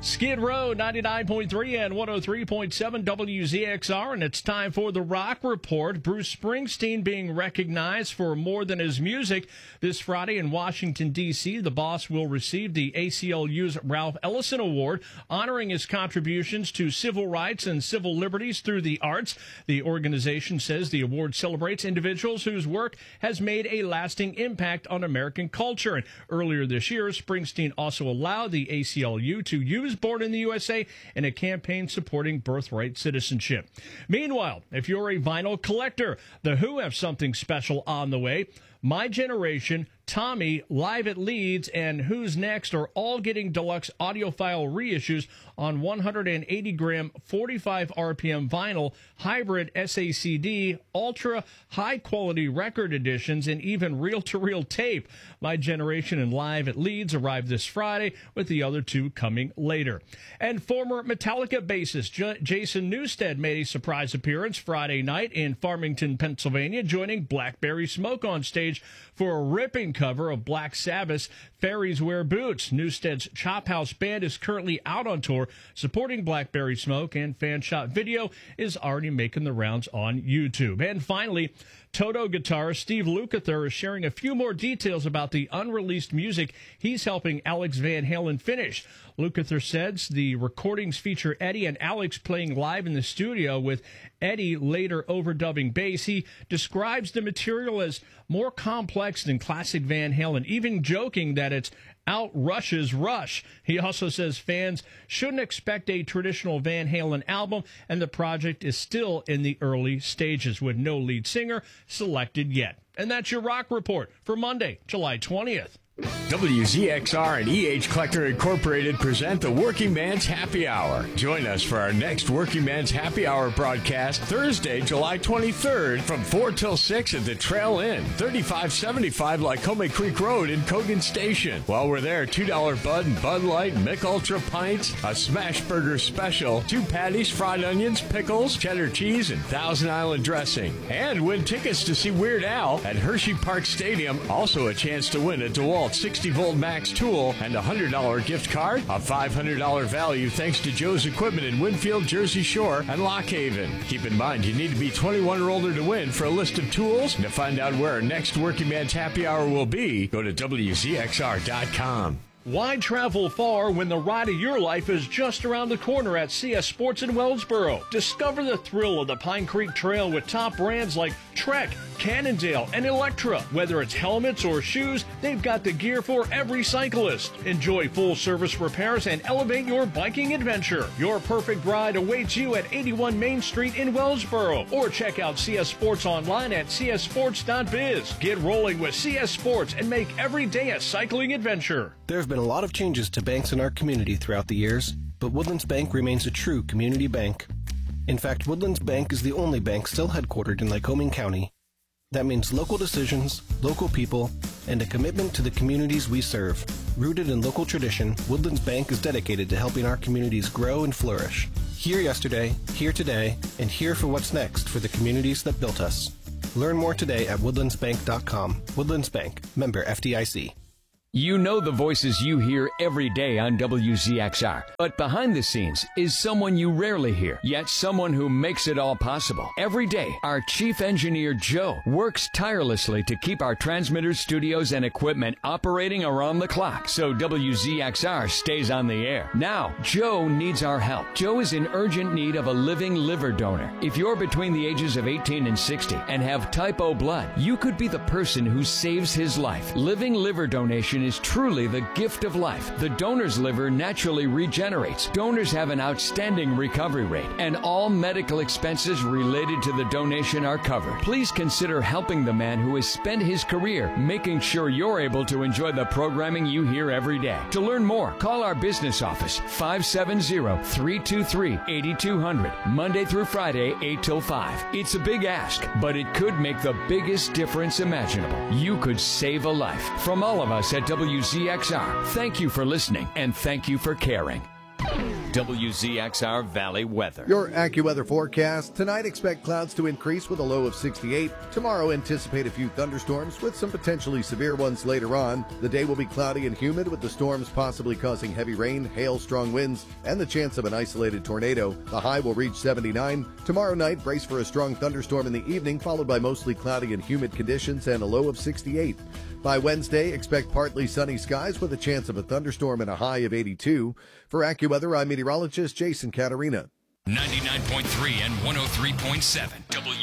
Skid Row, 99.3 and 103.7 WZXR, and it's time for the Rock Report. Bruce Springsteen being recognized for more than his music. This Friday in Washington, D.C., the boss will receive the ACLU's Ralph Ellison Award, honoring his contributions to civil rights and civil liberties through the arts. The organization says the award celebrates individuals whose work has made a lasting impact on American culture. And earlier this year, Springsteen also allowed the ACLU to use Born in the USA in a campaign supporting birthright citizenship. Meanwhile, if you're a vinyl collector, The Who have something special on the way. My Generation, Tommy, Live at Leeds, and Who's Next are all getting deluxe audiophile reissues on 180-gram, 45 RPM vinyl, hybrid SACD, ultra high-quality record editions, and even reel-to-reel tape. My Generation and Live at Leeds arrived this Friday, with the other two coming later. And former Metallica bassist Jason Newsted made a surprise appearance Friday night in Farmington, Pennsylvania, joining Blackberry Smoke on stage for a ripping cover of Black Sabbath's Fairies Wear Boots. Newsted's Chop House Band is currently out on tour supporting Blackberry Smoke, and fan shot video is already making the rounds on YouTube. And finally, Toto guitarist Steve Lukather is sharing a few more details about the unreleased music he's helping Alex Van Halen finish. Lukather says the recordings feature Eddie and Alex playing live in the studio, with Eddie later overdubbing bass. He describes the material as more complex than classic Van Halen, even joking that it's outrushes Rush. He also says fans shouldn't expect a traditional Van Halen album, and the project is still in the early stages, with no lead singer selected yet. And that's your Rock Report for Monday, July 20th. WZXR and EH Collector Incorporated present the Working Man's Happy Hour. Join us for our next Working Man's Happy Hour broadcast Thursday, July 23rd from 4 till 6 at the Trail Inn, 3575 Lycoming Creek Road in Cogan Station. While we're there, $2 Bud and Bud Light, Mick Ultra pints, a smash burger special, 2 patties, fried onions, pickles, cheddar cheese, and Thousand Island dressing. And win tickets to see Weird Al at Hershey Park Stadium. Also a chance to win a DeWalt 60-volt max tool and a $100 gift card, a $500 value thanks to Joe's Equipment in Winfield, Jersey Shore, and Lock Haven. Keep in mind, you need to be 21 or older to win. For a list of tools and to find out where our next Working Man's Happy Hour will be, go to WZXR.com. Why travel far when the ride of your life is just around the corner at CS Sports in Wellsboro? Discover the thrill of the Pine Creek Trail with top brands like Trek, Cannondale, and Electra. Whether it's helmets or shoes, they've got the gear for every cyclist. Enjoy full-service repairs and elevate your biking adventure. Your perfect ride awaits you at 81 Main Street in Wellsboro. Or check out CS Sports online at cssports.biz. Get rolling with CS Sports and make every day a cycling adventure. There have been a lot of changes to banks in our community throughout the years, but Woodlands Bank remains a true community bank. In fact, Woodlands Bank is the only bank still headquartered in Lycoming County. That means local decisions, local people, and a commitment to the communities we serve. Rooted in local tradition, Woodlands Bank is dedicated to helping our communities grow and flourish. Here yesterday, here today, and here for what's next for the communities that built us. Learn more today at woodlandsbank.com. Woodlands Bank, member FDIC. You know the voices you hear every day on WZXR. But behind the scenes is someone you rarely hear, yet someone who makes it all possible. Every day, our chief engineer, Joe, works tirelessly to keep our transmitters, studios, and equipment operating around the clock so WZXR stays on the air. Now, Joe needs our help. Joe is in urgent need of a living liver donor. If you're between the ages of 18 and 60 and have type O blood, you could be the person who saves his life. Living liver donation is truly the gift of life. The donor's liver naturally regenerates. Donors have an outstanding recovery rate, and all medical expenses related to the donation are covered. Please consider helping the man who has spent his career making sure you're able to enjoy the programming you hear every day. To learn more, call our business office, 570-323-8200, Monday through Friday, 8 till 5. It's a big ask, but it could make the biggest difference imaginable. You could save a life. From all of us at WZXR, thank you for listening, and thank you for caring. WZXR Valley weather. Your AccuWeather forecast. Tonight, expect clouds to increase with a low of 68. Tomorrow, anticipate a few thunderstorms with some potentially severe ones later on. The day will be cloudy and humid with the storms possibly causing heavy rain, hail, strong winds, and the chance of an isolated tornado. The high will reach 79. Tomorrow night, brace for a strong thunderstorm in the evening, followed by mostly cloudy and humid conditions and a low of 68. By Wednesday, expect partly sunny skies with a chance of a thunderstorm and a high of 82. For AccuWeather, I'm meteorologist Jason Caterina. 99.3 and 103.7 WZXR.